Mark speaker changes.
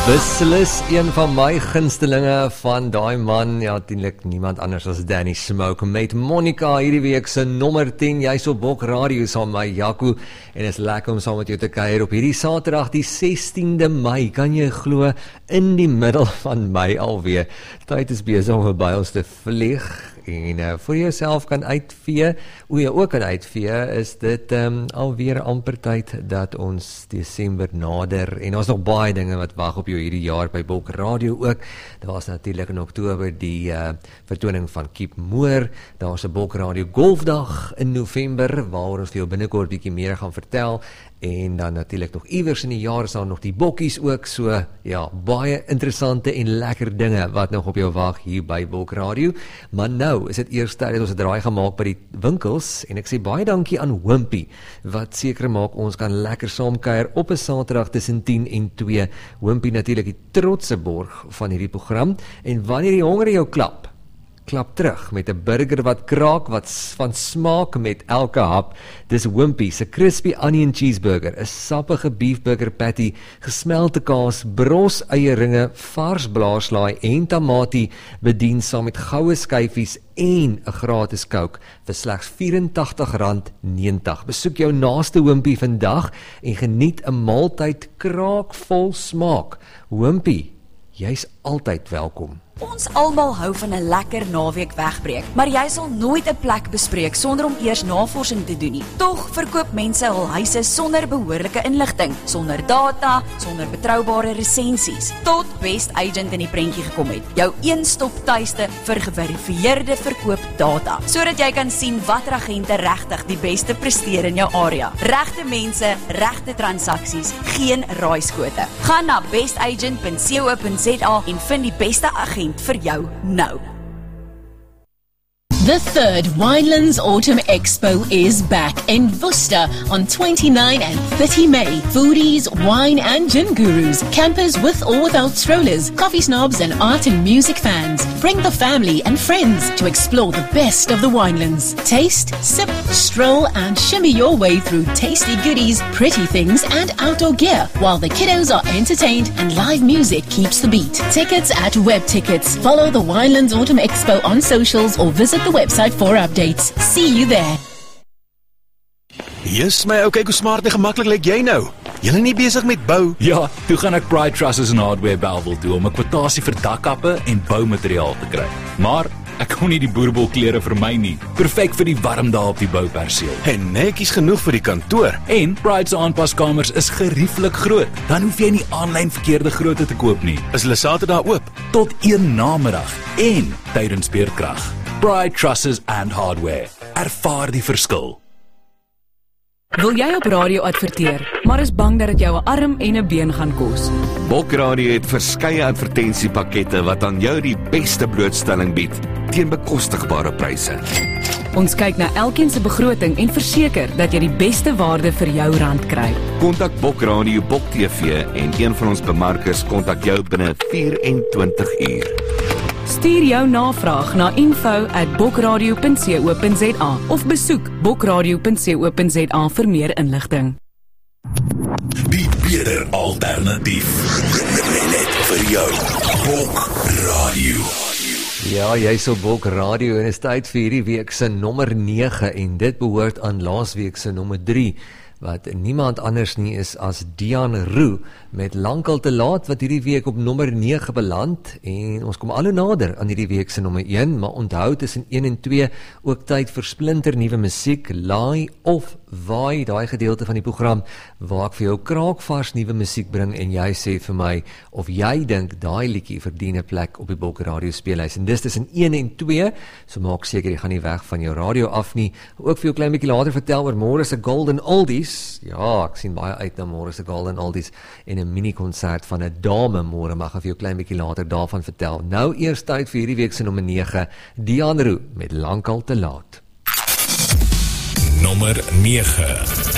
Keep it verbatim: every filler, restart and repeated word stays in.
Speaker 1: Beslis een van my gunstelinge van daai man, ja, natuurlik niemand anders as Danny Smoke met Monica hierdie week se nommer tien, jy's op Bok Radio saam met my Jaco, en is lekker om saam met jou te kuier op hierdie Saterdag die sestiende Mei, kan jy glo, in die middel van Mei alweer. Tyd is besig om by ons te vlieg, en uh, vir jouself kan uitvee, hoe jy ook kan uitvee, is dit um, alweer amper tyd dat ons Desember nader, en ons nog baie dinge wat wag op jou hierdie jaar by Bok Radio ook. Daar was natuurlik in Oktober die uh, vertoning van Keep Moore, daar was 'n Bok Radio Golfdag in November, waar ons vir jou binnekort bietjie meer gaan vertel, en dan natuurlik nog iewers in die jaar is daar nog die bokkies ook, so ja, baie interessante en lekker dinge wat nog op jou wag hier by Bok Radio. Maar nou is dit eers tyd dat ons 'n draai gaan maak by die winkels, en ek sê baie dankie aan Wimpy, wat seker maak ons kan lekker saamkuier op 'n Saterdag tussen tien en twee. Wimpy natuurlik die trotse borg van hierdie program, en wanneer die honger jou klap, klap terug met 'n burger wat kraak, wat van smaak met elke hap. Dis Wimpy se crispy onion cheeseburger, 'n sappige beefburger patty, gesmelte kaas, bros eieringe, vars blaarslaai en tamatie, bedien saam met goue skyfies en 'n gratis Coke vir slegs vyf en tagtig rand negentig. Besoek jou naaste Wimpy vandag en geniet 'n maaltyd kraakvol smaak. Wimpy, jy's altyd welkom.
Speaker 2: Ons almal hou van 'n lekker naweek wegbreek, maar jy sal nooit 'n plek bespreek sonder om eers navorsing te doen nie. Tog verkoop mense hul huise sonder behoorlike inligting, sonder data, sonder betroubare resensies, tot Best Agent in die prentjie gekom het. Jou een-stop tuiste vir geverifieerde verkoopdata, sodat jy kan sien watter agente regtig die beste presteer in jou area. Regte mense, regte transaksies, geen raaiskote. Gaan na best agent punt co punt za en vind die beste agent vir jou nou.
Speaker 3: The third Winelands Autumn Expo is back in Worcester on twenty-ninth and thirtieth May. Foodies, wine and gin gurus, campers with or without strollers, coffee snobs and art and music fans. Bring the family and friends to explore the best of the Winelands. Taste, sip, stroll and shimmy your way through tasty goodies, pretty things and outdoor gear, while the kiddos are entertained and live music keeps the beat. Tickets at Web Tickets. Follow the Winelands Autumn Expo on socials or visit the website for updates. See you there.
Speaker 4: Yes, my ou, kyk hoe smart en gemaklik lyk jy nou. Julle nie besig met bou?
Speaker 5: Ja, toe gaan ek Pride Trusses en Hardware Bellville toe om 'n kwotasie vir dakkappe en boumateriaal te kry. Maar ek kon nie die boerbol-klere vir my nie. Perfek vir die warm dae op die bouperseel.
Speaker 4: En netjies genoeg vir die kantoor.
Speaker 5: En Pride se aanpaskamers is gerieflik groot. Dan hoef jy nie aanlyn verkeerde grootte te koop nie.
Speaker 4: Is hulle Saterdag oop?
Speaker 5: Tot een namiddag en tydens beerdkrag. Pride Trusses and Hardware. Ervaar die verskil.
Speaker 6: Wil jy op radio adverteer, maar is bang dat dit jou 'n arm en 'n been gaan kos?
Speaker 7: Bok Radio het verskeie advertensiepakkette wat aan jou die beste blootstelling bied teen bekostigbare pryse.
Speaker 6: Ons kyk na elkeen se begroting en verseker dat jy die beste waarde vir jou rand kry.
Speaker 7: Kontak Bok Radio Bok T V en een van ons bemarkers kontak jou binne vyf en twintig uur.
Speaker 6: Stuur jou navraag na info at bokradio punt co punt za of besoek bokradio punt co punt za vir meer inligting.
Speaker 8: Die beter alternatief. Net vir jou. Bok Radio.
Speaker 1: Ja, jy's op Bok Radio en is tyd vir hierdie week se nommer nege en dit behoort aan laasweek se nommer drie. Wat niemand anders nie is as Dian Roux met Lankal te laat wat hierdie week op nommer nege beland en ons kom al hoe nader aan hierdie week se nommer een, maar onthou tussen een en twee ook tyd vir splinter nuwe musiek, laai of waai, daai gedeelte van die program waar ek vir jou kraakvars nuwe musiek bring en jy sê vir my of jy dink daai liedjie verdien 'n plek op die Bok Radio speellys en dis tussen een en twee, so maak seker jy gaan nie weg van jou radio af nie. Ook vir jou klein bietjie later vertel oor môre se Golden Oldies. Ja, ek sien baie uit na môre se Golden Oldies en 'n mini-konsert van 'n dame môre, mag ek vir jou klein bietjie later daarvan vertel. Nou eers tyd vir hierdie week se nommer nege, Dian Roux met Lankal te laat.
Speaker 8: Nommer nege.